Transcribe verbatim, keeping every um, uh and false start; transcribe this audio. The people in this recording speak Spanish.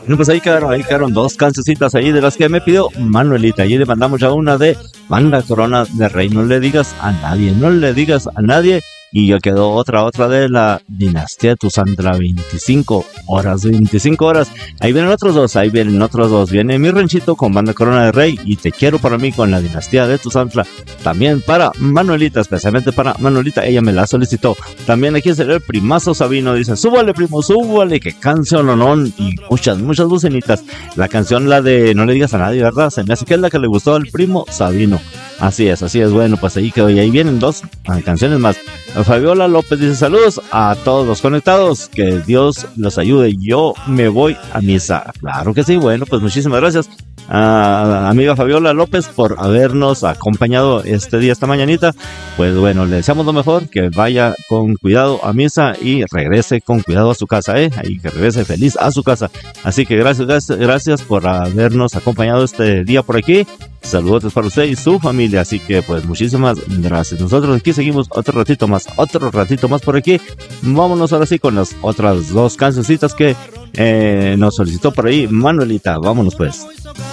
Bueno, pues ahí quedaron, ahí quedaron dos cancioncitas ahí de las que me pidió Manuelita. Y le mandamos ya una de Banda Corona de Rey. No le digas a nadie, no le digas a nadie. Y ya quedó otra, otra de la Dinastía de Tu Sandra, veinticinco horas, veinticinco horas. Ahí vienen otros dos, ahí vienen otros dos. Viene Mi Ranchito con Banda Corona de Rey y Te Quiero para mí con la Dinastía de Tu Sandra. También para Manuelita, especialmente para Manuelita, ella me la solicitó. También aquí será el Primazo Sabino, dice, súbale primo, súbale, que canción o no. Y muchas, muchas bucenitas. La canción, la de No le digas a nadie, ¿verdad? Se me hace que es la que le gustó al primo Sabino. Así es, así es. Bueno, pues ahí quedó. Y ahí vienen dos canciones más. Fabiola López dice, saludos a todos los conectados, que Dios los ayude, yo me voy a misa. Claro que sí. Bueno, pues muchísimas gracias a amiga Fabiola López por habernos acompañado este día, esta mañanita. Pues bueno, le deseamos lo mejor, que vaya con cuidado a misa y regrese con cuidado a su casa, eh, y que regrese feliz a su casa. Así que gracias, gracias, gracias por habernos acompañado este día por aquí. Saludos para usted y su familia. Así que pues muchísimas gracias. Nosotros aquí seguimos otro ratito más, otro ratito más por aquí. Vámonos ahora sí con las otras dos cancioncitas que eh, nos solicitó por ahí Manuelita. Vámonos pues.